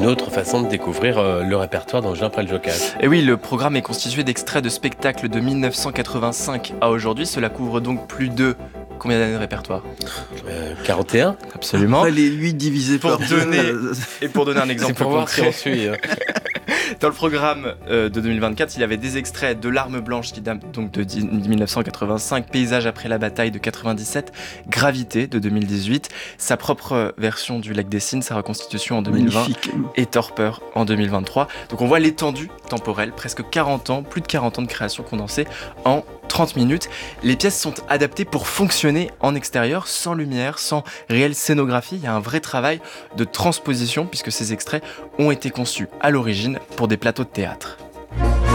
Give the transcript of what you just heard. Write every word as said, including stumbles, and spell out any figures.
une autre façon de découvrir euh, le répertoire d'Angers après le Jocasse. Et oui, le programme est constitué d'extraits de spectacles de dix-neuf cent quatre-vingt-cinq à aujourd'hui. Cela couvre donc plus de... Combien d'années de répertoire ? euh, quarante et un. Absolument. Après les huit divisés Pour par donner, deux. et pour donner un exemple C'est pour voir si concret, on suit. hein. dans le programme euh, de deux mille vingt-quatre, il y avait des extraits de L'Arme Blanche qui date donc de dix- mille neuf cent quatre-vingt-cinq, Paysage après la bataille de quatre-vingt-dix-sept, Gravité de deux mille dix-huit, sa propre version du Lac des Cygnes, sa reconstitution en deux mille vingt Magnifique. et Torpeur en deux mille vingt-trois. Donc on voit l'étendue temporelle, presque quarante ans, plus de quarante ans de création condensée en trente minutes. Les pièces sont adaptées pour fonctionner en extérieur, sans lumière, sans réelle scénographie. Il y a un vrai travail de transposition puisque ces extraits ont été conçus à l'origine pour des plateaux de théâtre.